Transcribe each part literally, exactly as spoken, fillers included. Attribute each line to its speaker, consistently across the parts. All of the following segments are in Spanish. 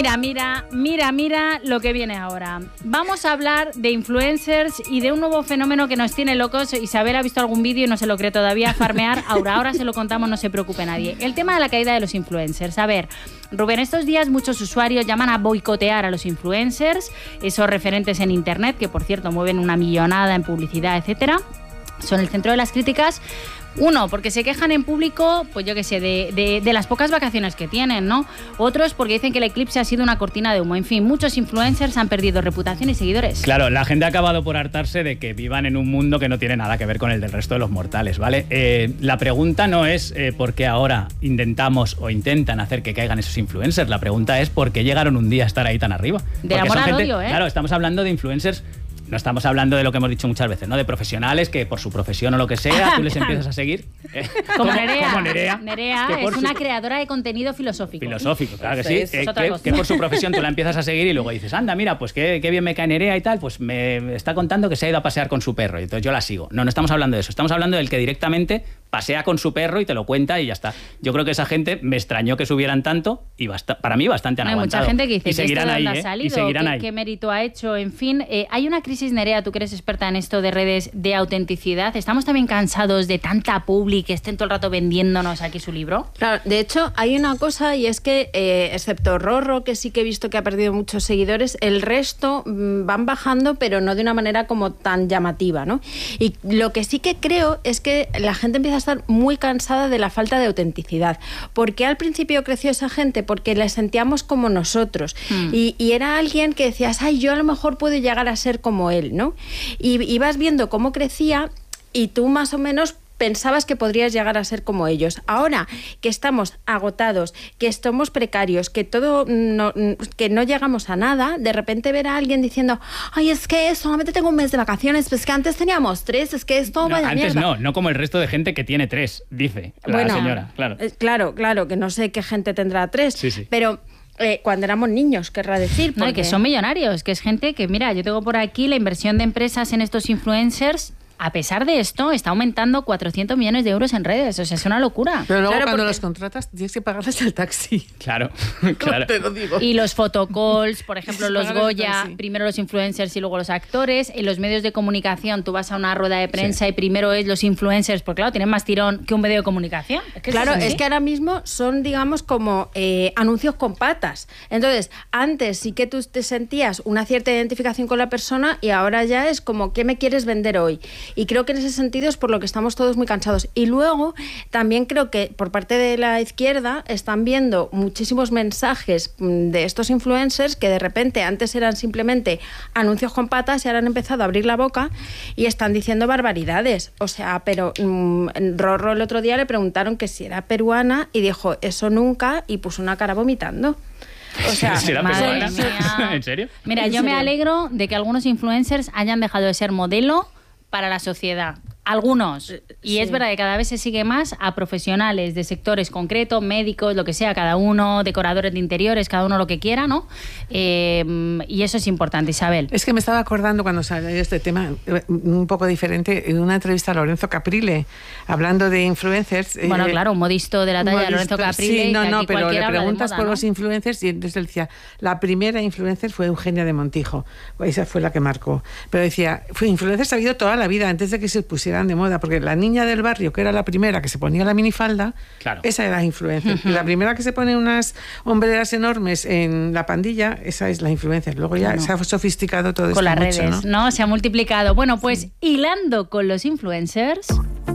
Speaker 1: Mira, mira, mira, mira lo que viene ahora. Vamos a hablar de influencers y de un nuevo fenómeno que nos tiene locos. Isabel ha visto algún vídeo y no se lo cree todavía. Farmear, ahora, ahora se lo contamos, no se preocupe nadie. El tema de la caída de los influencers. A ver, Rubén, estos días muchos usuarios llaman a boicotear a los influencers, esos referentes en internet, que por cierto mueven una millonada en publicidad, etcétera. Son el centro de las críticas. Uno, porque se quejan en público, pues yo qué sé, de, de, de las pocas vacaciones que tienen, ¿no? Otros porque dicen que el eclipse ha sido una cortina de humo. En fin, muchos influencers han perdido reputación y seguidores.
Speaker 2: Claro, la gente ha acabado por hartarse de que vivan en un mundo que no tiene nada que ver con el del resto de los mortales, ¿vale? Eh, la pregunta no es eh, por qué ahora intentamos o intentan hacer que caigan esos influencers. La pregunta es por qué llegaron un día a estar ahí tan arriba.
Speaker 1: De amor al odio, ¿eh?
Speaker 2: Claro, estamos hablando de influencers. No estamos hablando de lo que hemos dicho muchas veces, ¿no? De profesionales que por su profesión o lo que sea, tú les empiezas a seguir. ¿eh?
Speaker 1: Como Nerea.
Speaker 2: Como Nerea.
Speaker 1: Nerea
Speaker 2: que
Speaker 1: es una su... creadora de contenido filosófico.
Speaker 2: Filosófico, claro que sí.
Speaker 1: Es, es
Speaker 2: eh, que, que por su profesión tú la empiezas a seguir y luego dices, anda, mira, pues qué, qué bien me cae Nerea y tal, pues me está contando que se ha ido a pasear con su perro y entonces yo la sigo. No, no estamos hablando de eso. Estamos hablando del que directamente pasea con su perro y te lo cuenta y ya está. Yo creo que esa gente me extrañó que subieran tanto y basta, para mí bastante han
Speaker 1: hay
Speaker 2: aguantado.
Speaker 1: mucha gente que dice
Speaker 2: y seguirán
Speaker 1: que esto
Speaker 2: ahí,
Speaker 1: ha
Speaker 2: ¿eh?
Speaker 1: salido,
Speaker 2: y seguirán
Speaker 1: qué,
Speaker 2: ahí.
Speaker 1: qué mérito ha hecho, en fin. Eh, hay una crisis, Nerea, tú que eres experta en esto de redes, de autenticidad. ¿Estamos también cansados de tanta publi que estén todo el rato vendiéndonos aquí su libro?
Speaker 3: Claro, de hecho hay una cosa y es que, eh, excepto Rorro, que sí que he visto que ha perdido muchos seguidores, el resto mmm, van bajando, pero no de una manera como tan llamativa, ¿no? Y lo que sí que creo es que la gente empieza a estar muy cansada de la falta de autenticidad. ¿Por qué al principio creció esa gente? Porque la sentíamos como nosotros. Mm. Y, y era alguien que decías, ay, yo a lo mejor puedo llegar a ser como él, ¿no? Y ibas viendo cómo crecía y tú más o menos pensabas que podrías llegar a ser como ellos. Ahora que estamos agotados, que estamos precarios, que todo no, que no llegamos a nada, de repente ver a alguien diciendo, ay, es que solamente tengo un mes de vacaciones, pues que antes teníamos tres, es que esto
Speaker 2: no,
Speaker 3: vaya
Speaker 2: antes
Speaker 3: mierda.
Speaker 2: no, no como el resto de gente que tiene tres, dice la
Speaker 3: bueno,
Speaker 2: señora, claro.
Speaker 3: Eh, claro, claro, que no sé qué gente tendrá tres,
Speaker 2: sí, sí.
Speaker 3: pero Eh, cuando éramos niños, querrá decir.
Speaker 1: Porque... No, y que son millonarios, que es gente que, mira, yo tengo por aquí la inversión de empresas en estos influencers. A pesar de esto, está aumentando cuatrocientos millones de euros en redes. O sea, es una locura.
Speaker 4: Pero luego
Speaker 3: claro,
Speaker 4: cuando
Speaker 3: porque...
Speaker 4: los contratas tienes que pagarles el taxi.
Speaker 2: Claro, claro.
Speaker 4: Te lo digo.
Speaker 1: Y los photocalls, por ejemplo,
Speaker 4: Sí,
Speaker 1: los Goya, primero los influencers y luego los actores. En los medios de comunicación, tú vas a una rueda de prensa sí. y primero es los influencers, porque claro, tienen más tirón que un medio de comunicación.
Speaker 3: Es que claro, es, es que ahora mismo son, digamos, como eh, anuncios con patas. Entonces, antes sí que tú te sentías una cierta identificación con la persona y ahora ya es como, ¿qué me quieres vender hoy? Y creo que en ese sentido es por lo que estamos todos muy cansados. Y luego también creo que por parte de la izquierda están viendo muchísimos mensajes de estos influencers que de repente antes eran simplemente anuncios con patas y ahora han empezado a abrir la boca y están diciendo barbaridades. O sea, pero mmm, Rorro el otro día le preguntaron que si era peruana y dijo eso nunca y puso una cara vomitando.
Speaker 2: O sea, ¿será
Speaker 1: madre
Speaker 2: peruana?
Speaker 1: Mía.
Speaker 2: ¿En serio?
Speaker 1: Mira,
Speaker 3: ¿En
Speaker 1: yo
Speaker 3: serio?
Speaker 1: me alegro de que algunos influencers hayan dejado de ser modelo para la sociedad. Algunos. Y sí. es verdad que cada vez se sigue más a profesionales de sectores concretos, médicos, lo que sea, cada uno, decoradores de interiores, cada uno lo que quiera, ¿no? Eh, y eso es importante, Isabel.
Speaker 4: Es que me estaba acordando cuando salió este tema, un poco diferente, en una entrevista a Lorenzo Caprile, hablando de influencers.
Speaker 1: Bueno,
Speaker 4: eh,
Speaker 1: claro, un modisto de la talla de Lorenzo Caprile.
Speaker 4: Sí, no,
Speaker 1: que
Speaker 4: no,
Speaker 1: aquí
Speaker 4: pero le preguntas
Speaker 1: moda,
Speaker 4: por
Speaker 1: ¿no?
Speaker 4: los influencers y entonces él decía, la primera influencer fue Eugenia de Montijo. Esa fue la que marcó. Pero decía, fue influencers ha habido toda la vida antes de que se pusieran de moda, porque la niña del barrio, que era la primera que se ponía la minifalda, claro. esa era influencer. Y la primera que se pone unas hombreras enormes en la pandilla, esa es la influencer. Luego ya bueno, se ha sofisticado todo esto
Speaker 1: con las
Speaker 4: mucho,
Speaker 1: redes, ¿no? ¿no? Se ha multiplicado. Bueno, pues sí. hilando con los influencers...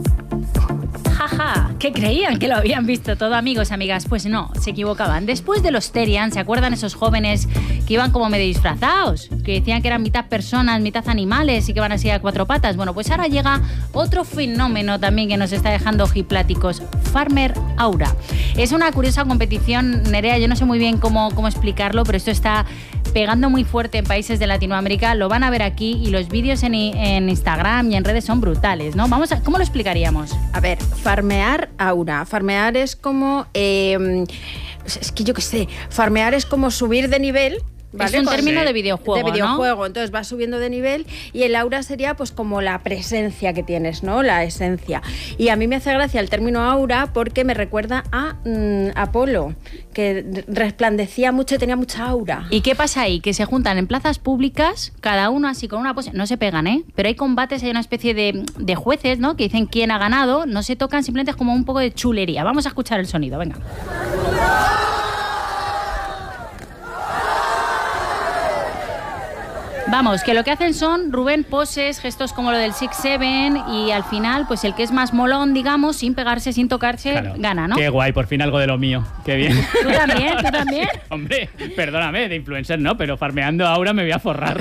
Speaker 1: Jaja, ¿qué creían? ¿Que lo habían visto todo, amigos, amigas? Pues no, se equivocaban. Después de los Terian, ¿se acuerdan esos jóvenes que iban como medio disfrazados? Que decían que eran mitad personas, mitad animales y que van así a cuatro patas. Bueno, pues ahora llega otro fenómeno también que nos está dejando ojipláticos. Farmer Aura. Es una curiosa competición, Nerea, yo no sé muy bien cómo, cómo explicarlo, pero esto está pegando muy fuerte en países de Latinoamérica. Lo van a ver aquí y los vídeos en, en Instagram y en redes son brutales, ¿no? Vamos a, ¿cómo lo explicaríamos?
Speaker 3: A ver, farmear aura. Farmear es como... Eh, es que yo qué sé, farmear es como subir de nivel, ¿vale?
Speaker 1: Es un
Speaker 3: Con-
Speaker 1: término
Speaker 2: Sí.
Speaker 1: de videojuego,
Speaker 3: de
Speaker 1: ¿no?
Speaker 3: videojuego, entonces vas subiendo de nivel y el aura sería pues como la presencia que tienes, ¿no? La esencia. Y a mí me hace gracia el término aura porque me recuerda a mm, Apolo, que resplandecía mucho y tenía mucha aura.
Speaker 1: ¿Y qué pasa ahí? Que se juntan en plazas públicas, cada uno así con una pose, no se pegan, ¿eh? Pero hay combates, hay una especie de, de jueces, ¿no? Que dicen quién ha ganado, no se tocan, simplemente es como un poco de chulería. Vamos a escuchar el sonido, venga. Vamos, que lo que hacen son, Rubén, poses, gestos como lo del Six Seven y al final, pues el que es más molón, digamos, sin pegarse, sin tocarse,
Speaker 2: Claro.
Speaker 1: gana, ¿no?
Speaker 2: Qué guay, por fin algo de lo mío. Qué bien.
Speaker 1: ¿Tú también? ¿Tú también?
Speaker 2: Hombre, perdóname, de influencer no, pero farmeando ahora me voy a forrar.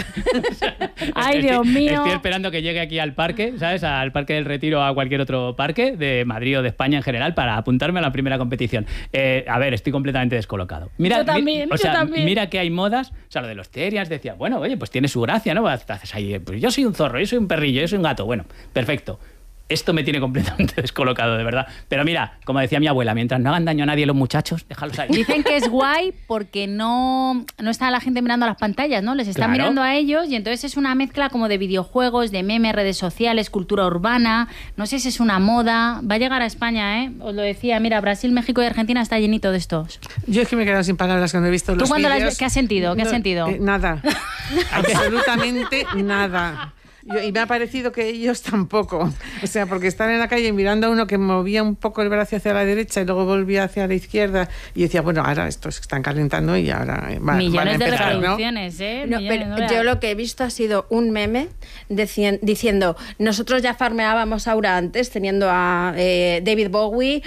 Speaker 1: Ay,
Speaker 2: Estoy-
Speaker 1: Dios mío.
Speaker 2: Estoy esperando que llegue aquí al parque, ¿sabes? Al Parque del Retiro o a cualquier otro parque de Madrid o de España en general para apuntarme a la primera competición. Eh, a ver, estoy completamente descolocado. Mira,
Speaker 1: Yo también,
Speaker 2: mi- o
Speaker 1: yo
Speaker 2: sea,
Speaker 1: también.
Speaker 2: mira que hay modas, o sea, lo de los terias decía, bueno, oye, pues tiene su gracia, ¿no? Haces ahí, pues yo soy un zorro, yo soy un perrillo, yo soy un gato. Bueno, perfecto. Esto me tiene completamente descolocado, de verdad. Pero mira, como decía mi abuela, mientras no hagan daño a nadie los muchachos, déjalos ahí.
Speaker 1: Dicen que es guay porque no, no está la gente mirando a las pantallas, ¿no? Les están
Speaker 2: Claro.
Speaker 1: mirando a ellos y entonces es una mezcla como de videojuegos, de memes, redes sociales, cultura urbana. No sé si es una moda. Va a llegar a España, ¿eh? Os lo decía. Mira, Brasil, México y Argentina está llenito de estos.
Speaker 4: Yo es que me he quedado sin palabras cuando he visto
Speaker 1: ¿Tú
Speaker 4: los
Speaker 1: cuando las
Speaker 4: vídeos.
Speaker 1: ves- qué has sentido? ¿Qué has sentido?
Speaker 4: eh, nada. Absolutamente nada. Yo- y me ha parecido que ellos tampoco. O sea, porque están en la calle mirando a uno que movía un poco el brazo hacia la derecha y luego volvía hacia la izquierda y decía, bueno, ahora estos se están calentando y ahora eh, va- van a
Speaker 1: Millones de
Speaker 4: empezar, ¿no?
Speaker 1: reproducciones, ¿eh?
Speaker 3: No,
Speaker 1: Millones,
Speaker 3: pero
Speaker 1: no veas.
Speaker 3: yo lo que he visto ha sido un meme decien- diciendo, nosotros ya farmeábamos aura antes, teniendo a eh, David Bowie,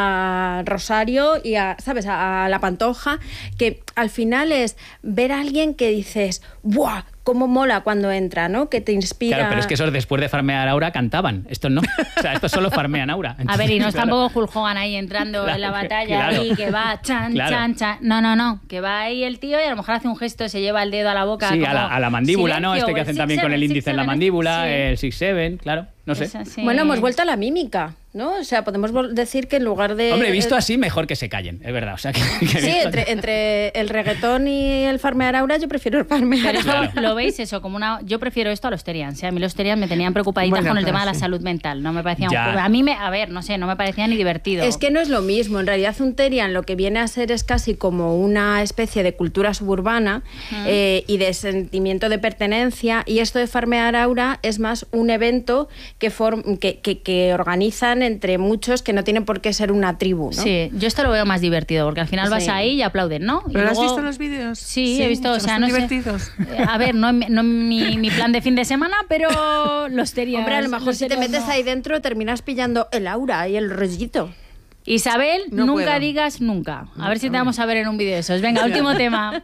Speaker 3: a Rosario y a, ¿sabes?, a, a La Pantoja, que al final es ver a alguien que dices, ¡buah! Cómo mola cuando entra, ¿no? Que te inspira.
Speaker 2: Claro, pero es que esos después de farmear aura cantaban. Estos no. O sea, estos solo farmean aura.
Speaker 1: A ver, y no es
Speaker 2: Claro.
Speaker 1: tampoco Hulk Hogan ahí entrando
Speaker 2: Claro,
Speaker 1: en la batalla
Speaker 2: claro.
Speaker 1: y que va chan,
Speaker 2: Claro.
Speaker 1: chan, chan. No, no, no. Que va ahí el tío y a lo mejor hace un gesto, se lleva el dedo a la boca.
Speaker 2: Sí,
Speaker 1: como,
Speaker 2: a la, a la mandíbula, ¿no?
Speaker 1: silencio,
Speaker 2: Este que
Speaker 1: el
Speaker 2: hacen
Speaker 1: six,
Speaker 2: también con
Speaker 1: seven,
Speaker 2: el
Speaker 1: six,
Speaker 2: índice en la
Speaker 1: seven,
Speaker 2: mandíbula,
Speaker 1: sí.
Speaker 2: el six seven, claro. No sé.
Speaker 1: Es así.
Speaker 3: Bueno, hemos vuelto a la mímica, ¿no? O sea, podemos vol- decir que en lugar de...
Speaker 2: Hombre, visto así, mejor que se callen, es verdad. O sea, que, que
Speaker 3: Sí,
Speaker 2: visto-
Speaker 3: entre, entre el reggaetón y el farmear aura, yo prefiero el farmear
Speaker 1: Pero
Speaker 3: aura.
Speaker 1: eso
Speaker 2: Claro.
Speaker 1: lo veis eso como una. Yo prefiero esto a los Terians. ¿eh? A mí los Terians me tenían preocupaditas
Speaker 4: Bueno,
Speaker 1: con el
Speaker 4: claro,
Speaker 1: tema de la
Speaker 4: sí.
Speaker 1: salud mental. No me parecía un
Speaker 2: Ya.
Speaker 1: juego. A mí me, a ver, no sé, no me parecía ni divertido.
Speaker 3: Es que no es lo mismo. En realidad, un Terian lo que viene a ser es casi como una especie de cultura suburbana eh, y de sentimiento de pertenencia. Y esto de farmear aura es más un evento que, form- que, que, que organizan entre muchos que no tienen por qué ser una tribu, ¿no?
Speaker 1: Sí, yo esto lo veo más divertido porque al final vas
Speaker 3: Sí.
Speaker 1: ahí y aplauden, ¿no? Y
Speaker 4: ¿Pero has
Speaker 1: luego-
Speaker 4: visto los vídeos?
Speaker 1: Sí, he visto, o sea,
Speaker 4: son
Speaker 1: no sé.
Speaker 4: divertidos.
Speaker 1: Eh, A ver, no, en mi- no en mi, mi plan de fin de semana, pero los Terians.
Speaker 3: Hombre, a lo mejor
Speaker 1: los
Speaker 3: si te
Speaker 1: Terians
Speaker 3: metes
Speaker 1: no.
Speaker 3: ahí dentro terminas pillando el aura y el rollito.
Speaker 1: Isabel,
Speaker 4: No
Speaker 1: nunca
Speaker 4: puedo.
Speaker 1: digas nunca. A ver si te vamos a ver en un vídeo de esos. Venga, último tema.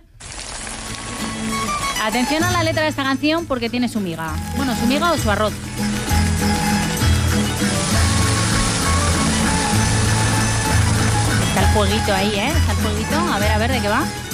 Speaker 1: Atención a la letra de esta canción porque tiene su miga. Bueno, su miga o su arroz. Está el jueguito ahí, ¿eh? Está el jueguito. A ver, a ver, ¿de qué va?